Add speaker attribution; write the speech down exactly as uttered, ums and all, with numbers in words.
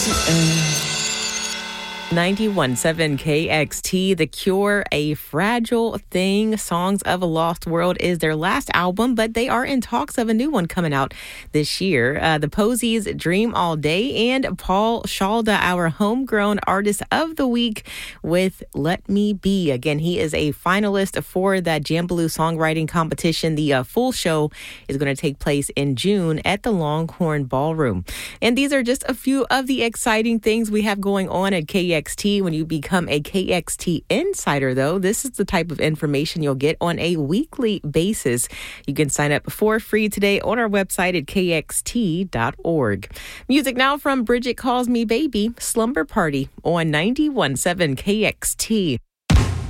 Speaker 1: ninety-one point seven K X T, The Cure, A Fragile Thing. Songs of a Lost World is their last album, but they are in talks of a new one coming out this year. Uh, the Posies, Dream All Day, and Paul Shalda, our homegrown artist of the week, with Let Me Be. Again, he is a finalist for that Jambaloo songwriting competition. The uh, full show is going to take place in June at the Longhorn Ballroom. And these are just a few of the exciting things we have going on at K X T. When you become a K X T insider, though, this is the type of information you'll get on a weekly basis. You can sign up for free today on our website at K X T dot org. Music now from Bridget Calls Me Baby, Slumber Party on ninety-one point seven K X T.